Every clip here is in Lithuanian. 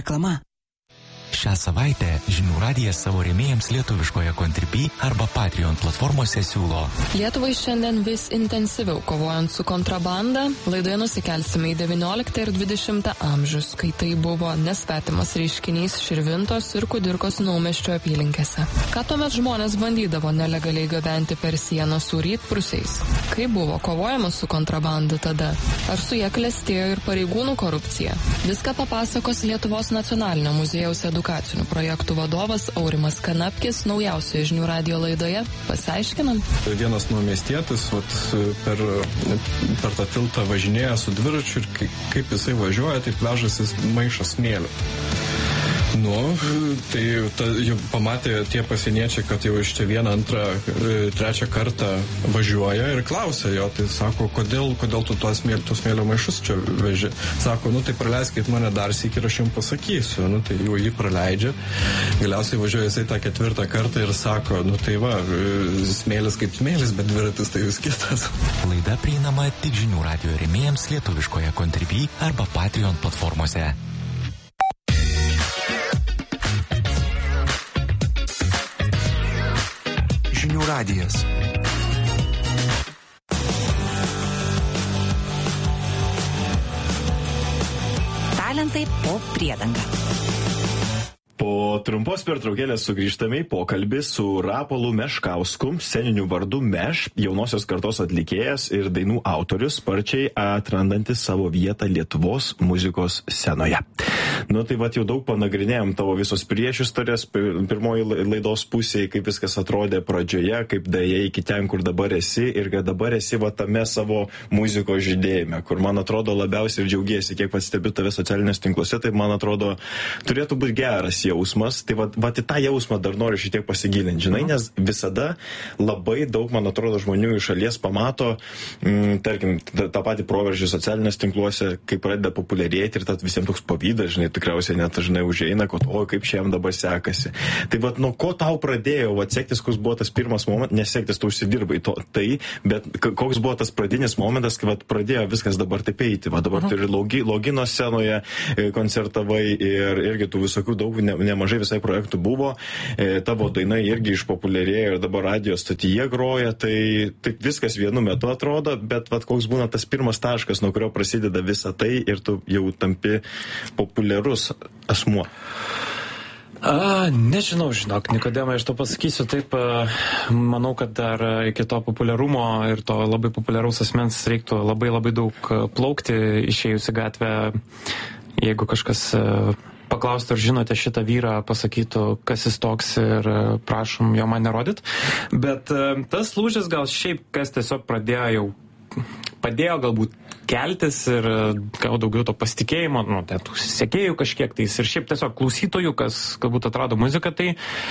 Reklama. Šią savaitę Žinių radijas savo rėmėjams lietuviškoje Contribui arba Patreon platformose siūlo. Lietuvai šiandien vis intensyviau kovojant su kontrabanda, laidoje nusikelsime į 19 ir 20 amžius, kai tai buvo nesvetimas reiškinys Širvintos ir Kudirkos Naumiesčio apylinkėse. Ką tuomet žmonės bandydavo nelegaliai gabenti per sieną su rytprūsiais? Kaip buvo kovojama su kontrabanda tada? Ar su ja klestėjo ir pareigūnų korupcija? Viską papasakos Lietuvos nacionalinio muziejaus edukacinių projektų vadovas Aurimas Kanapkis naujausioje Žinių radijo laidoje. Pasiaiškinam. Vienas naumiestietis per tą tiltą važinėja su dviračiu ir kaip jisai važiuoja, tai pležasis maišas smėlio. Tai jau pamatė tie pasieniečiai, kad jau iš čia vieną, antrą, trečią kartą važiuoja ir klausia jo, tai sako, kodėl tu tuos smėlio maišus čia veži? Sako, tai praleiskit mane dar sykį ir aš jums pasakysiu. Tai jau jį praleidžia. Galiausiai važiuoja jisai tą ketvirtą kartą ir sako, tai va, smėlis kaip smėlis, bet dviratis tai vis kitas. Laida prieinama tik Žinių radijo rėmėjams lietuviškoje Contribui arba Patreon platformose. Žinių radijas. Talentai po priedanga. Po trumpos pertraukėlės sugrįžtame į pokalbį su Rapolu Meškausku, sceniniu vardu Meš, jaunosios kartos atlikėjas ir dainų autorius, sparčiai atrandantis savo vietą Lietuvos muzikos scenoje. Tai jau daug panagrinėjom tavo visos priešistorės, pirmoji laidos pusėje, kaip viskas atrodė pradžioje, kaip daėjai iki ten, kur dabar esi ir kad dabar esi tame savo muzikos žydėjime, kur man atrodo labiausiai ir džiaugiesi, kiek pats stebiu tave socialinės tinkluose, tai man atrodo turėtų būti geras jausmas, tai į tą jausmą dar noriu šitiek pasigilinti, žinai, nes visada labai daug, man atrodo, žmonių iš šalies pamato, tarkim, tą patį proveržį socialinės tinkluose, kaip pradeda populiarėti ir tad visiems toks pavydas, žinai, tikriausiai net, žinai, užeina, kad, kaip šiam dabar sekasi. Tai nuo ko tau pradėjo, sektis, koks buvo tas pirmas momentas, nesektis, tu užsidirbai bet koks buvo tas pradinis momentas, kai pradėjo viskas dabar taip eiti, dabar turi Logino scenoje, koncertavai ir irgi tų visokių daug nemažai visai projektų buvo, tavo daina irgi išpopuliarėjo ir dabar radio stotyje groja, tai taip viskas vienu metu atrodo, bet koks būna tas pirmas taškas, nuo kurio prasideda visa tai ir tu jau tampi populiarus asmuo. Nežinau, žinok, Nikodemai, aš to pasakysiu taip, manau, kad dar iki to populiarumo ir to labai populiaraus asmens reiktų labai labai daug plaukti išėjus į gatvę, jeigu kažkas paklaustų, ar žinote šitą vyrą, pasakytų, kas jis toks ir prašom jo man nerodyt. Bet tas lūžis gal šiaip, kas tiesiog padėjo galbūt keltis ir gal daugiau to pasitikėjimo, tų sekėjų kažkiek tais ir šiaip tiesiog klausytojų, kas galbūt atrado muziką, tai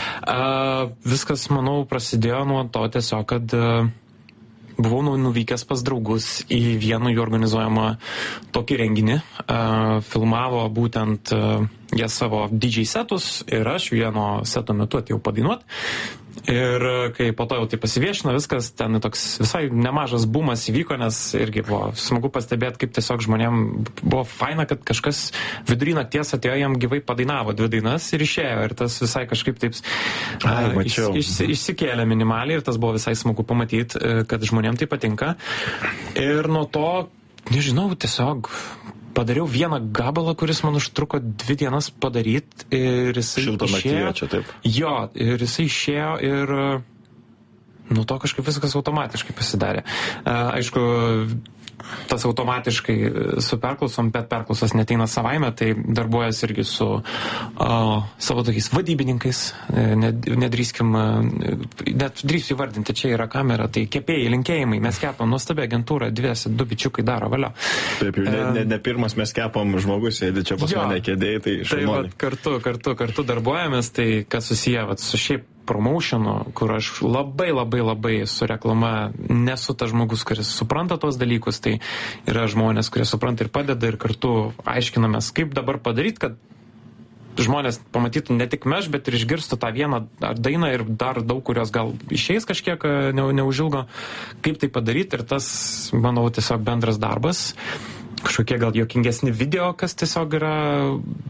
viskas, manau, prasidėjo nuo to tiesiog, kad buvau nuvykęs pas draugus į vieną jų organizuojamą tokį renginį, filmavo būtent jie savo DJ setus ir aš vieno seto metu atėjau padainuot. Ir kai po to jau tai pasiviešino viskas, ten toks visai nemažas bumas įvyko, nes irgi buvo smagu pastebėti, kaip tiesiog žmonėm buvo faina, kad kažkas vidury nakties atėjo, jam gyvai padainavo 2 dainas ir išėjo. Ir tas visai kažkaip taip išsikėlė minimaliai ir tas buvo visai smagu pamatyti, kad žmonėm tai patinka. Ir nuo to, nežinau, tiesiog padariau vieną gabalą, kuris man užtruko 2 dienas padaryti ir jisai išėjo. Čia, taip. Jo, ir jisai išėjo ir nuo to kažkaip viskas automatiškai pasidarė. Aišku, tas automatiškai su perklausom, bet perklausos neteina savaime, tai darbuojas irgi su savo tokiais vadybininkais, nedrįskim, net drįsiu įvardinti, čia yra kamera, tai kepėjai, linkėjimai, mes kepam nuostabią agentūrą, 2 bičiukai daro, valio. Taip, jau ne pirmas mes kepam žmogus, sėdi čia pas mane kėdėj, tai šaunuoliai. Tai kartu darbuojamės, tai kas susiję su šiaip promotionu, kur aš labai su reklama nesu tas žmogus, kuris supranta tos dalykus, tai yra žmonės, kurie supranta ir padeda ir kartu aiškinamės, kaip dabar padaryti, kad žmonės pamatytų ne tik Meš, bet ir išgirstų tą vieną dainą ir dar daug, kurios gal išeis kažkiek neužilgo, kaip tai padaryti ir tas, manau, tiesiog bendras darbas. Kažkokie gal juokingesni video, kas tiesiog yra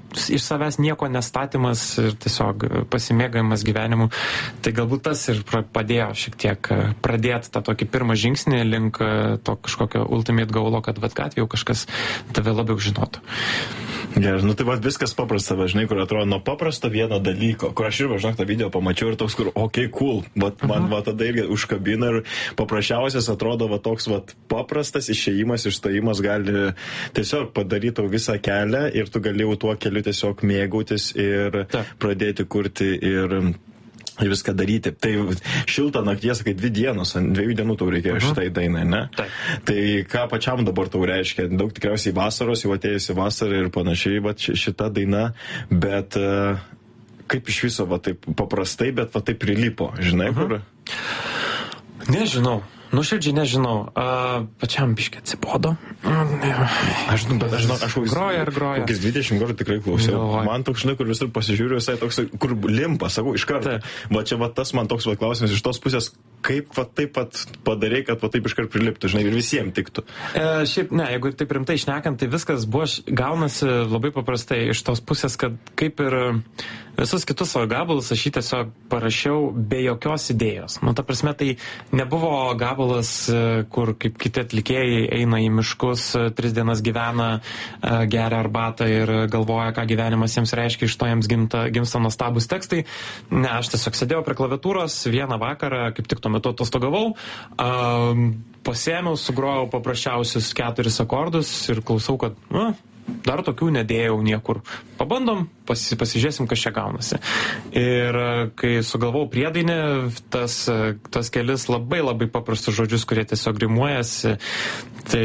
iš savęs nieko nestatymas ir tiesiog pasimėgavimas gyvenimu. Tai galbūt tas ir padėjo šiek tiek pradėti tą tokį pirmą žingsnį link to kažkokio ultimate gaulo, kad gatvėje jau kažkas tave labiau žinotų. Gerai, nu tai viskas paprasta, žinai, kur atrodo nuo paprasto vieno dalyko, kur aš ir žinok tą video pamačiau ir toks, kur, cool, man tada irgi užkabina ir paprasčiausias atrodo toks paprastas išėjimas, išstojimas gali tiesiog padaryti tau visą kelią ir tu gali jau tuo keliu tiesiog mėgautis ir pradėti kurti ir viską daryti. Tai šiltą nakties, kai 2 dienos, 2 dienų tau reikėjo šitai dainai, ne? Taip. Tai ką pačiam dabar tau reiškia? Daug tikriausiai vasaros, jau atėjusi vasara ir panašiai, šita daina, bet kaip iš viso, taip paprastai, bet taip prilipo, žinai, kur? Nežinau. Nuoširdžiai nežinau. Pačiam biškį atsibodo. Aš groja. Kokius 20 kartų tikrai klausiau. Man toks, žinai, kur visur pasižiūriu, visai toks, kur limpa, sakau, iš karto. Tas man toks klausimas iš tos pusės, kaip taip padarė, kad taip iškart priliptų, žinai, ir visiems tiktų. Šiaip, ne, jeigu taip rimtai šnekant, tai viskas buvo, gaunasi labai paprastai iš tos pusės, kad kaip ir visus kitus savo gabalus aš jį tiesiog parašiau be jokios idėjos. Nu, ta prasme, tai nebuvo gabalas, kur kaip kiti atlikėjai eina į miškus, 3 dienas gyvena, geria arbatą ir galvoja, ką gyvenimas jiems reiškia, iš to jiems gimsta nuostabus tekstai. Ne, aš tiesiog sėdėjau prie klaviatūros vieną vakarą, kaip tik tuo metu atostogavau, pasėmiau, sugrojau paprasčiausius 4 akordus ir klausau, kad dar tokių nedėjau niekur. Pabandom, pasižiūrėsim, kas čia gaunasi. Ir kai sugalvojau priedainį, tas kelis labai labai paprastus žodžius, kurie tiesiog rimuojasi, tai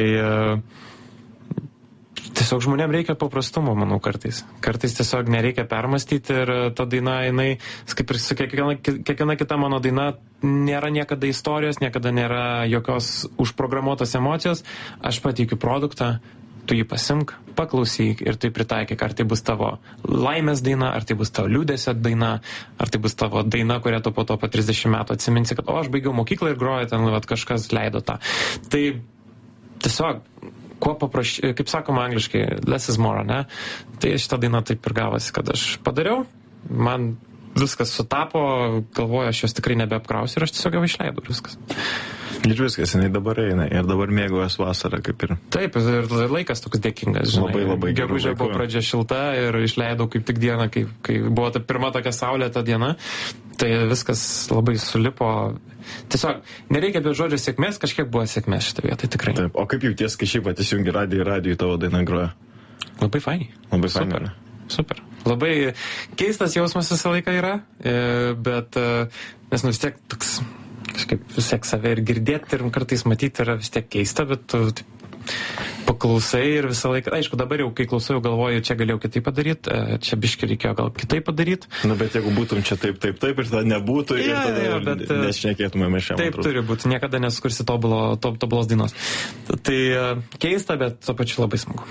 tiesiog žmonėm reikia paprastumo, manau, kartais. Kartais tiesiog nereikia permastyti ir ta daina, jinai, kaip ir su kiekviena kita mano daina, nėra niekada istorijos, niekada nėra jokios užprogramuotos emocijos. Aš pateikiu produktą, tu jį pasimk, paklausyk ir tu jį pritaikyk. Ar tai bus tavo laimės daina, ar tai bus tavo liūdesio daina, ar tai bus tavo daina, kurią tu po 30 metų atsiminsi, kad aš baigiau mokyklą ir groju, ten kažkas leido tą. Tai tiesiog, kuo paprasčiau, kaip sakoma angliškai, less is more, ne? Tai šitą dainą taip ir gavosi, kad aš padariau, man viskas sutapo, galvoju, aš jos tikrai nebeapkrausiu ir aš tiesiog jau išleidau viskas. Ir viskas, jinai dabar eina ir dabar mėgaujas vasarą kaip ir. Taip, ir laikas toks dėkingas, žinai. Labai gegužė buvo pradžia šilta ir išleidau kaip tik dieną, kai buvo ta pirma tokia saulėta diena, tai viskas labai sulipo. Tiesiog nereikia be žodžio sėkmės, kažkiek buvo sėkmės šitą vietą, tikrai. Taip, o kaip jauties, kai šiaip įsijungi radiją tavo dainą groja? Labai fainiai. Labai fainiai. Super. Labai keistas jausmas visą laiką yra, bet nes vis tiek toks kažkaip vis tiek save ir girdėti ir kartais matyti yra vis tiek keista, bet tu paklausai ir visą laiką, aišku, dabar jau kai klausau, galvoju, čia galėjau kitaip padaryti, čia biškį reikėjo gal kitaip padaryti. Nu, bet jeigu būtum čia taip ir tada nebūtų ir tada nešnekėtume mes šiandien. Taip turi būti, niekada neskursi tobulos dainos. Tai keista, bet tuo pačiu labai smagu.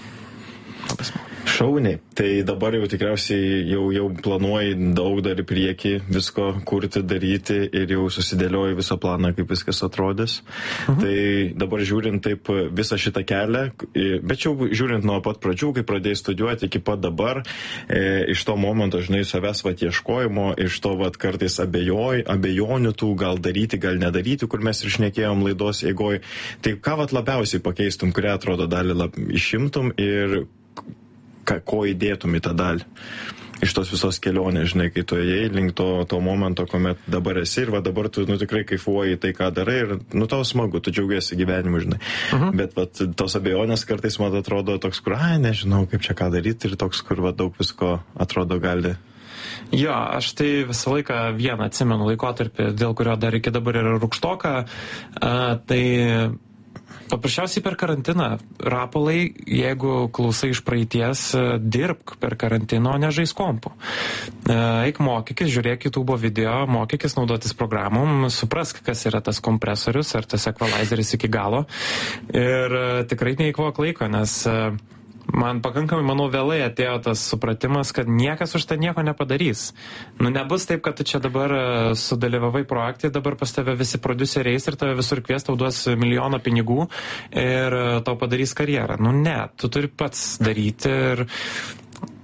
Šauniai. Tai dabar jau tikriausiai jau planuoji daug dar į priekį visko kurti, daryti ir jau susidėlioji visą planą, kaip viskas atrodys. Tai dabar žiūrint taip visą šitą kelią, bet jau žiūrint nuo pat pradžių, kai pradėjai studijuoti iki pat dabar, iš to momento, žinai, savęs ieškojimo, iš to kartais abejonių tų, gal daryti, gal nedaryti, kur mes ir šnekėjom laidos eigoj. Tai ką labiausiai pakeistum, kurią atrodo dalį išimtum ir ko įdėtum į tą dalį iš tos visos kelionės, žinai, kai tu ėjai link to momento, kuomet dabar esi ir dabar tu tikrai kaifuoji tai, ką darai ir tau smagu, tu džiaugiesi gyvenimu, žinai. Bet tos abejonės kartais man atrodo toks, kur, nežinau, kaip čia ką daryti ir toks, kur daug visko atrodo gali. Jo, aš tai visą laiką vieną atsimenu laikotarpį, dėl kurio dar iki dabar yra rūgštoka, tai paprasčiausiai per karantiną. Rapolai, jeigu klausai iš praeities, dirbk per karantiną, o ne žais kompu. Eik mokykis, žiūrėk YouTube video, mokykis naudotis programom, suprask, kas yra tas kompresorius ar tas equalizeris iki galo. Ir tikrai neįkvok laiko, nes man pakankamai, manau, vėlai atėjo tas supratimas, kad niekas už tai nieko nepadarys. Nebus taip, kad tu čia dabar sudalyvavai projekte, dabar pas tave visi prodiuseriai ir tave visur kvies, tau duos milijoną pinigų ir tau padarys karjerą. Ne, tu turi pats daryti ir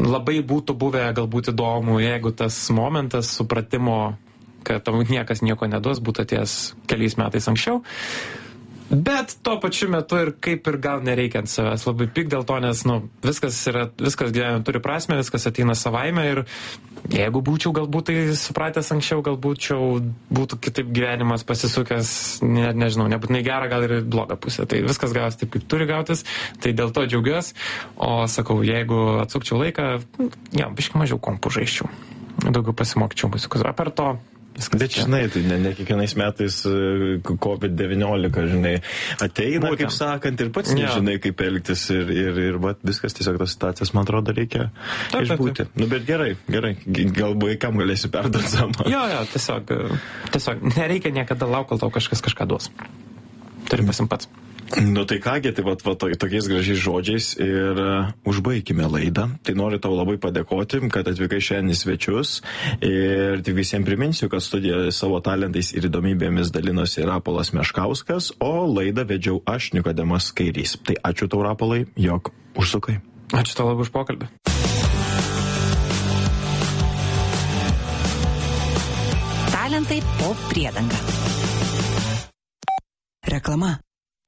labai būtų buvę galbūt įdomu, jeigu tas momentas supratimo, kad tau niekas nieko neduos, būtų atėjęs keliais metais anksčiau. Bet tuo pačiu metu ir kaip ir gal nereikia ant savęs labai pykt dėl to, nes viskas gyvenime turi prasmę, viskas ateina savaime ir jeigu būčiau galbūt tai supratęs anksčiau, galbūt būtų kitaip gyvenimas pasisukęs, nežinau, nebūtinai gerą, gal ir blogą pusę. Tai viskas gausi taip, kaip turi gautis, tai dėl to džiaugiuosi. O sakau, jeigu atsukčiau laiką, biškai mažiau kompų žaisčiau, daugiau pasimokčiau muzikos. Per to Bet žinai, tai ne kiekvienais metais COVID-19, žinai, ateina, kaip sakant, ir pats nežinai, kaip elgtis ir viskas tiesiog tos situacijas, man atrodo, reikia išbūti. Bet gerai, gal vaikam galėsi perduoti samą. Jo, tiesiog nereikia niekada laukti, kol tau kažkas kažką duos. Turi pasim pats. Tai kągi, tai tokiais gražiais žodžiais ir užbaikime laidą. Tai noriu tau labai padėkoti, kad atvykai šiandien į svečius ir tik visiems priminsiu, kad studijoje savo talentais ir įdomybėmis dalinosi Rapolas Meškauskas, o laidą vedžiau aš, Nikodemas Kairys. Tai ačiū tau, Rapolai, jog užsukai. Ačiū tau labai už pokalbį. Talentai po priedanga. Reklama.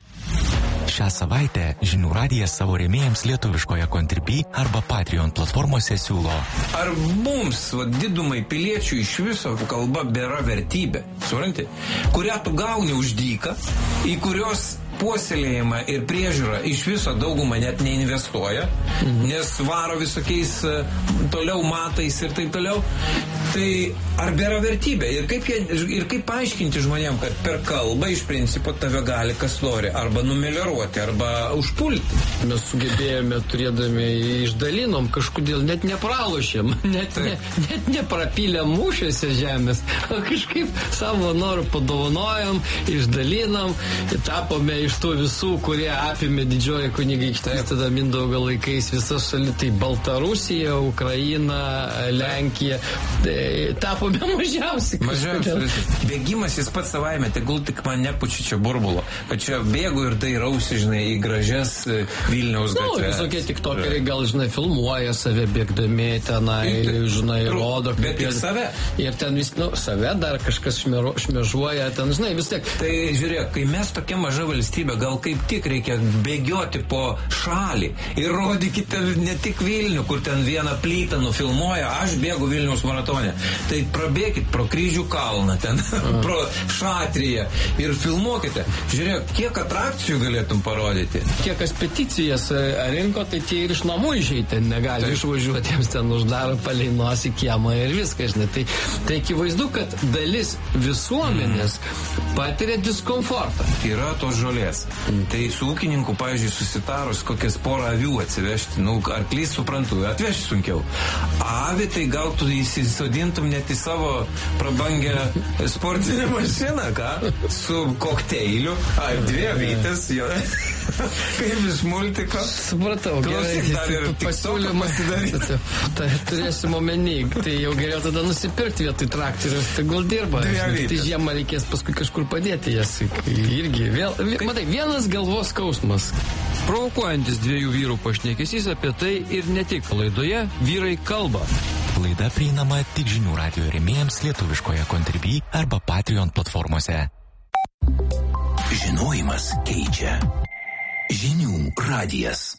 Šią savaitę Žinių radijas savo rėmėjams lietuviškoje Contribui arba Patreon platformose siūlo. Ar mums, didumai piliečių, iš viso kalba bėra vertybė, supranti, kurią tu gauni už dyką, į kurios puoselėjimą ir priežiūrą iš viso daugumą net neinvestuoja, nes varo visokiais toliau matais ir taip toliau. Tai ar bėra vertybė? Ir kaip paaiškinti žmonėm, kad per kalbą iš principo tave gali kas nori arba numelioruoti, arba užpulti? Mes sugebėjome, turėdami išdalinom, kažkodėl net nepralošėm, net neprapylėm mūšiuose žemės, kažkaip savo norų padovanojom, išdalinom, tapome iš tų visų, kurie apėmė didžioji kunigaikštystė, tada Mindaugo laikais visas šalis, tai Baltarusija, Ukraina, Lenkija, tapome mažiausiai. Bėgimas jis pats savaime, tegul tik man nepučia čia burbulo, kad čia bėgu ir dairausi, žinai, į gražias Vilniaus gatves. Visokie tiktokeriai gal, žinai, filmuoja save bėgdami tenai, žinai, rodo. Bet tik save. Ir ten vis, save dar kažkas šmežuoja, ten, žinai, vis tiek. Tai žiūrėk, kai mes tokia maža valstybė, gal kaip tik reikia bėgioti po šalį ir rodykite ne tik Vilnių, kur ten vieną plytą nufilmuoja, aš bėgu Vilniaus maratone. Tai prabėkit pro Kryžių kalną ten, pro Šatriją ir filmuokite. Žiūrėk, kiek atrakcijų galėtum parodyti. Tie, kas peticijas rinko, tai tie ir iš namų išeiti negali išvažiuoti, jiems ten uždaro palei nosį kiemą ir viskas, žinai. Tai akivaizdu, kad dalis visuomenės patiria diskomfortą. Yra tos žolės. Tai su ūkininku, pavyzdžiui, susitarus kokias porą avių atsivežti, arklys suprantu, atvežti sunkiau. Avį tai gal tu įsisodintum net į savo prabangę sportinę mašiną, ką? Su kokteiliu, dvi avytės, jo. Kaip iš multiko. Supratau, gerai, pasiūlymą tai turėsim omeny, tai jau geriau tada nusipirkti vietoj traktorius, tegul dirba. Tai žiemą reikės paskui kažkur padėti jas. Irgi, matai, vienas galvos skausmas. Provokuojantis dviejų vyrų pašnekesys apie tai ir ne tik laidoje Vyrai kalba. Laida prieinama tik Žinių radijo rėmėjams lietuviškoje Contribui arba Patreon platformose. Žinojimas keičia. Žinių radijas.